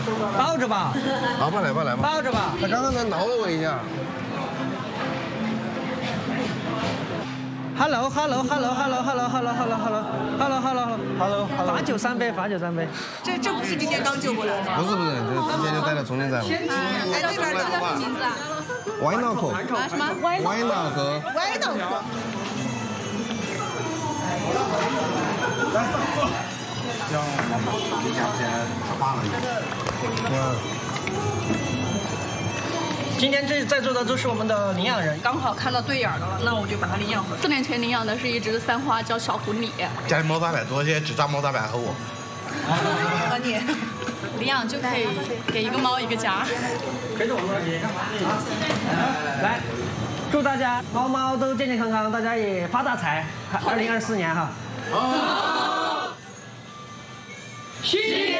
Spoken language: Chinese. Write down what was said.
抱着吧。 好吧，来吧，来吧。 抱着吧。 他刚刚才挠了我一下。 Hello，罚酒3杯，罚酒3杯。 这不是今天刚救过来的吗？ 不是，这之前就待在重庆在吗？ 哎，那边叫什么名字啊？ 歪脑壳。 什么？ 歪脑壳。 歪脑壳。 像你家先画了一个。 今天在座的都是我们的领养人， 刚好看到对眼的了，那我就把它领养回来。4年前领养的是一只三花，叫小狐狸。 家里猫大白多，现在只抓猫大白和我。 和你领养就可以给一个猫一个家。 陪着我们来，祝大家猫猫都健健康康，大家也发大财。2024年哈。好。